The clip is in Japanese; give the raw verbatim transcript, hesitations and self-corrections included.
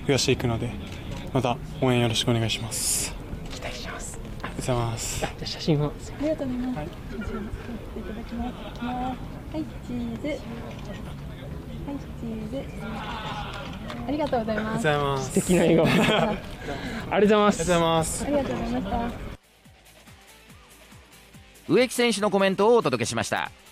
増やしていくので、また応援よろしくお願いします。 期待します。 ありがとうございます。 じゃあ写真を。 ありがとうございます。はい、写真撮っていただきます。はい、チーズ。はい、チーズ。ありがとうございます。 ありがとうございます。 素敵な笑顔。ありがとうございます。 ありがとうございます。 ありがとうございました。 植木選手のコメントをお届けしました。